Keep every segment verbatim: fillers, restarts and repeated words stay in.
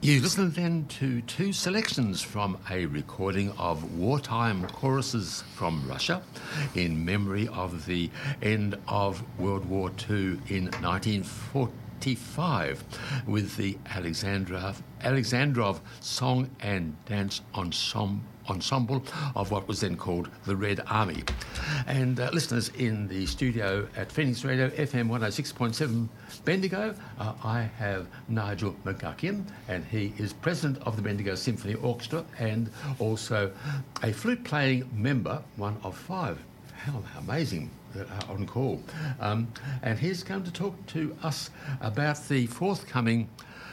You listen then to two selections from a recording of wartime choruses from Russia in memory of the end of World War Two in nineteen forty-five with the Alexandrov, Alexandrov Song and Dance Ensemble. ensemble of what was then called the Red Army. And uh, listeners in the studio at Phoenix Radio F M one oh six point seven Bendigo, uh, I have Nigel McGuckian, and he is president of the Bendigo Symphony Orchestra and also a flute-playing member, one of five. How amazing, uh, on call. Um, and he's going to talk to us about the forthcoming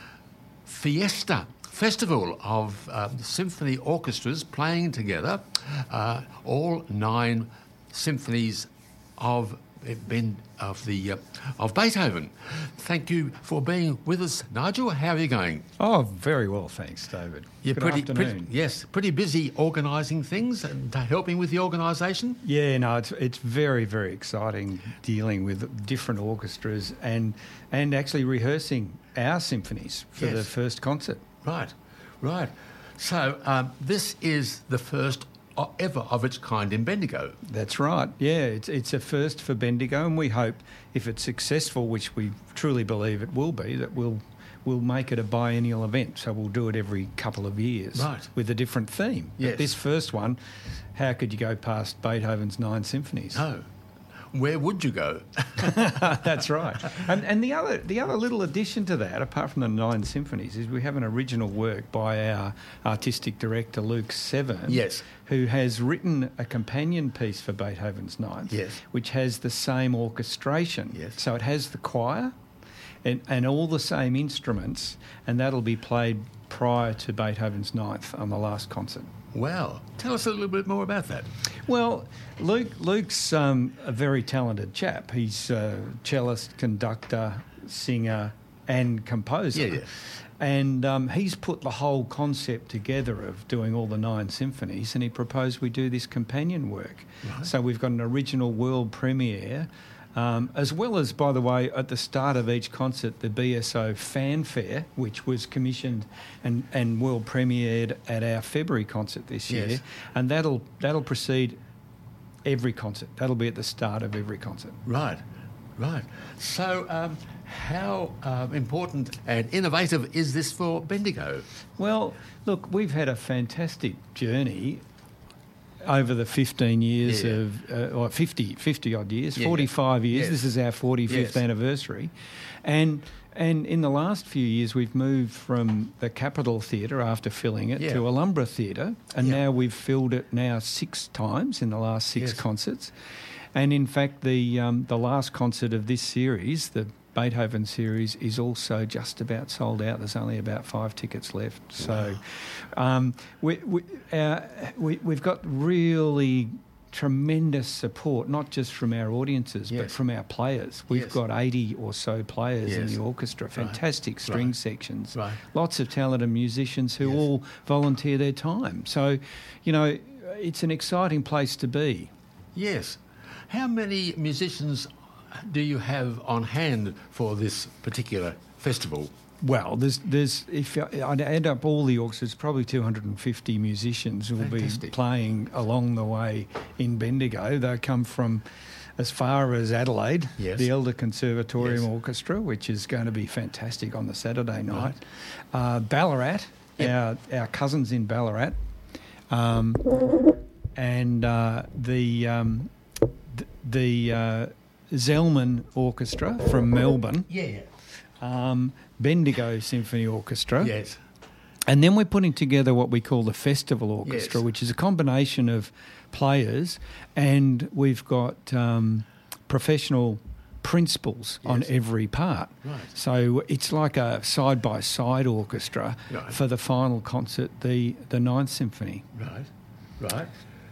Fiesta Festival of uh, symphony orchestras playing together, uh, all nine symphonies of Ben, of the uh, of Beethoven. Thank you for being with us, Nigel. How are you going? Oh, very well, thanks, David. You're Good pretty, afternoon. pretty, yes, pretty busy organising things and helping with the organisation. Yeah, no, it's it's very very exciting dealing with different orchestras and and actually rehearsing our symphonies for Yes. the first concert. Right, right. So um, this is the first ever of its kind in Bendigo. That's right. Yeah, it's it's a first for Bendigo, and we hope if it's successful, which we truly believe it will be, that we'll we'll make it a biennial event. So we'll do it every couple of years, Right. with a different theme. Yes. But this first one, how could you go past Beethoven's nine symphonies? No. Where would you go? That's right. And and the other the other little addition to that, apart from the nine symphonies, is we have an original work by our artistic director Luke Seven, Yes. who has written a companion piece for Beethoven's Ninth, Yes. which has the same orchestration. Yes. So it has the choir and, and all the same instruments, and that'll be played prior to Beethoven's Ninth on the last concert. Wow. Tell us a little bit more about that. Well, Luke Luke's um, a very talented chap. He's a cellist, conductor, singer and composer. Yeah, yeah. And um, he's put the whole concept together of doing all the nine symphonies, and he proposed we do this companion work. Right. So we've got an original world premiere, um, as well as, by the way, at the start of each concert, the B S O fanfare, which was commissioned and, and world premiered at our February concert this year, Yes. and that'll that'll precede every concert. That'll be at the start of every concert. Right, right. So um, how uh, important and innovative is this for Bendigo? Well, look, we've had a fantastic journey over the fifteen years Yeah. of, uh, or fifty, fifty odd years, Yeah. forty-five years. Yes. This is our forty-fifth Yes. anniversary. And and in the last few years, we've moved from the Capitol Theatre after filling it Yeah. to Alhambra Theatre. And Yeah. now we've filled it now six times in the last six Yes. concerts. And in fact, the um, the last concert of this series, the Beethoven series, is also just about sold out. There's only about five tickets left. So um, we, we, our, we, we've got really tremendous support, not just from our audiences, but Yes. from our players. We've Yes. got eighty or so players in Yes. the orchestra, fantastic string Right. sections, Right. lots of talented musicians who Yes. all volunteer their time. So, you know, it's an exciting place to be. Yes. How many musicians do you have on hand for this particular festival? Well, there's, there's if I'd add up all the orchestras, probably two hundred fifty musicians who will Fantastic. be playing along the way in Bendigo. They come from as far as Adelaide, Yes. the Elder Conservatorium Yes. Orchestra, which is going to be fantastic on the Saturday night. Uh, Ballarat, Yep. our our cousins in Ballarat, um, and uh, the um, th- the uh, Zelman Orchestra from Melbourne. Yeah. Um, Bendigo Symphony Orchestra. Yes. And then we're putting together what we call the Festival Orchestra, Yes. which is a combination of players, and we've got um, professional principals on Yes. every part. Right. So it's like a side-by-side orchestra Right. for the final concert, the, the Ninth Symphony. Right. Right.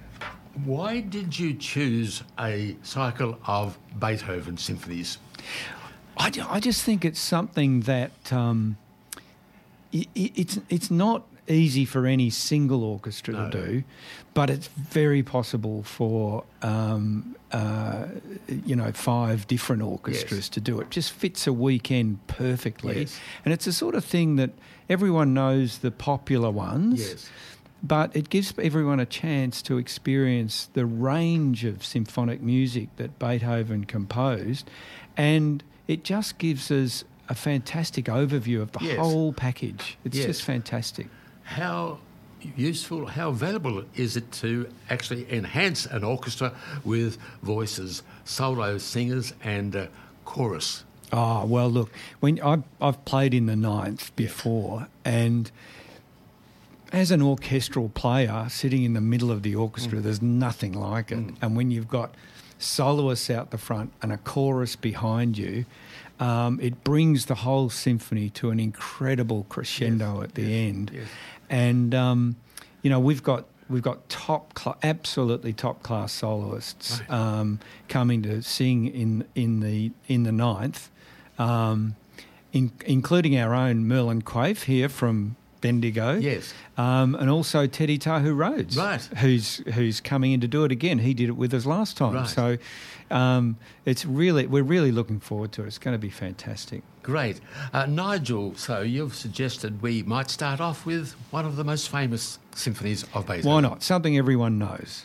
Why did you choose a cycle of Beethoven symphonies? I, ju- I just think it's something that um, i i it's it's not easy for any single orchestra No. to do, but it's very possible for um, uh, you know five different orchestras Yes. to do it. Just fits a weekend perfectly, Yes. and it's the sort of thing that everyone knows the popular ones. Yes. But it gives everyone a chance to experience the range of symphonic music that Beethoven composed, and it just gives us a fantastic overview of the Yes. whole package. It's Yes. just fantastic. How useful, how valuable is it to actually enhance an orchestra with voices, solo singers and uh, chorus? Oh, well, look, when I've, I've played in the ninth before, and as an orchestral player sitting in the middle of the orchestra, Mm. there's nothing like it. Mm. And when you've got soloists out the front and a chorus behind you, um, it brings the whole symphony to an incredible crescendo Yes, at the yes, end. yes. And um, you know, we've got we've got top, cl- absolutely top class soloists Right. um, coming to sing in in the in the ninth, um, in, including our own Merlin Quaife here from Bendigo. Yes. Um, and also Teddy Tahu Rhodes, Right. who's who's coming in to do it again. He did it with us last time, Right. so um, it's really we're really looking forward to it. It's going to be fantastic. Great. Uh, Nigel, so you've suggested we might start off with one of the most famous symphonies of Beethoven. Why not? Something everyone knows.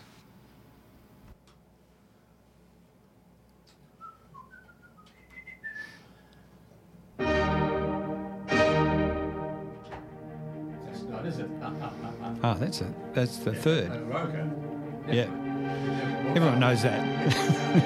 That's not, is it? Ah, that's it. That's the third. Roker. Yeah, everyone knows that.